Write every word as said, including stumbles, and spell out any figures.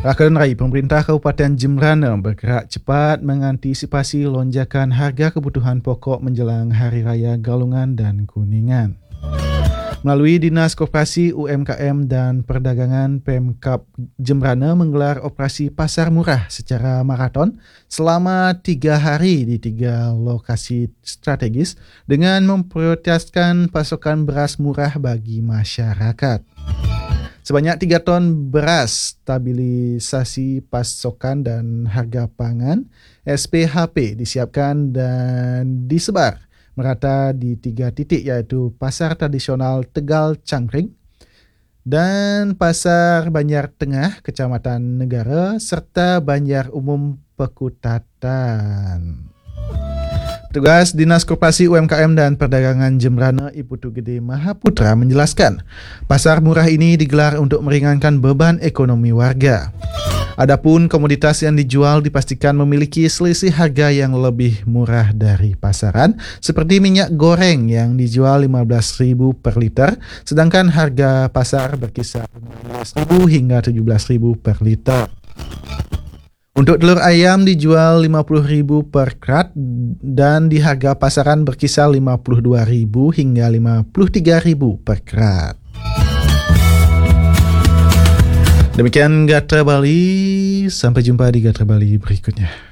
Akan Rai, pemerintah Kabupaten Jembrana bergerak cepat mengantisipasi lonjakan harga kebutuhan pokok menjelang Hari Raya Galungan dan Kuningan. Melalui Dinas Koperasi U M K M dan Perdagangan Pemkab Jembrana menggelar operasi pasar murah secara maraton selama tiga hari di tiga lokasi strategis dengan memprioritaskan pasokan beras murah bagi masyarakat. Sebanyak tiga ton beras stabilisasi pasokan dan harga pangan S P H P disiapkan dan disebar merata di tiga titik, yaitu Pasar Tradisional Tegal Cangkring dan Pasar Banjar Tengah Kecamatan Negara serta Banjar Umum Pekutatan. Petugas Dinas Koperasi U M K M dan Perdagangan Jembrana I Putu Gede Mahaputra menjelaskan, pasar murah ini digelar untuk meringankan beban ekonomi warga. Adapun komoditas yang dijual dipastikan memiliki selisih harga yang lebih murah dari pasaran, seperti minyak goreng yang dijual lima belas ribu per liter, sedangkan harga pasar berkisar lima belas ribu hingga tujuh belas ribu per liter. Untuk telur ayam dijual lima puluh ribu per krat dan di harga pasaran berkisar lima puluh dua ribu hingga lima puluh tiga ribu per krat. Demikian Gatra Bali, sampai jumpa di Gatra Bali berikutnya.